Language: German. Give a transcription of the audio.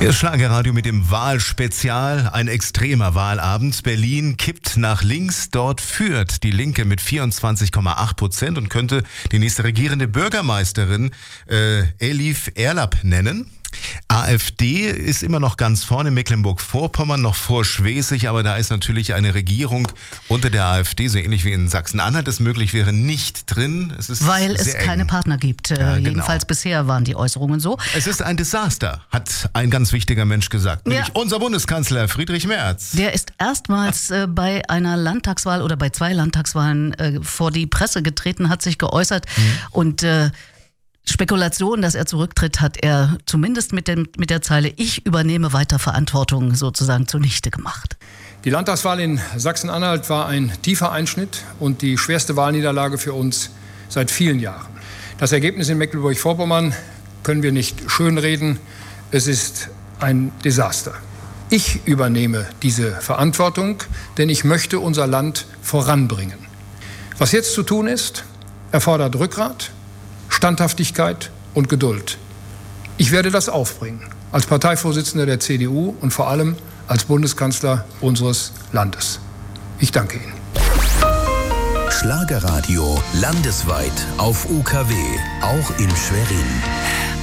Hier ist Schlagerradio mit dem Wahlspezial. Ein extremer Wahlabend. Berlin kippt nach links. Dort führt die Linke mit 24,8% und könnte die nächste regierende Bürgermeisterin Elif Erlab nennen. AfD ist immer noch ganz vorne, Mecklenburg-Vorpommern noch vor Schwesig, aber da ist natürlich eine Regierung unter der AfD, so ähnlich wie in Sachsen-Anhalt es möglich wäre, nicht drin. Es ist weil es keine Partner gibt. Ja, jedenfalls bisher waren die Äußerungen so. Es ist ein Desaster, hat ein ganz wichtiger Mensch gesagt, nämlich unser Bundeskanzler Friedrich Merz. Der ist erstmals bei einer Landtagswahl oder bei 2 Landtagswahlen vor die Presse getreten, hat sich geäußert und Spekulation, dass er zurücktritt, hat er zumindest mit der Zeile "Ich übernehme weiter Verantwortung" sozusagen zunichte gemacht. Die Landtagswahl in Sachsen-Anhalt war ein tiefer Einschnitt und die schwerste Wahlniederlage für uns seit vielen Jahren. Das Ergebnis in Mecklenburg-Vorpommern können wir nicht schönreden. Es ist ein Desaster. Ich übernehme diese Verantwortung, denn ich möchte unser Land voranbringen. Was jetzt zu tun ist, erfordert Rückgrat, Standhaftigkeit und Geduld. Ich werde das aufbringen, als Parteivorsitzender der CDU und vor allem als Bundeskanzler unseres Landes. Ich danke Ihnen. Schlagerradio landesweit auf UKW, auch in Schwerin.